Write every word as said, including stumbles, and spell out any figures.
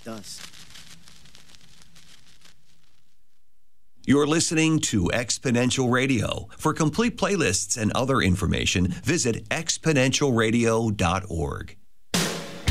does. You're listening to Exponential Radio. For complete playlists and other information, visit exponential radio dot org.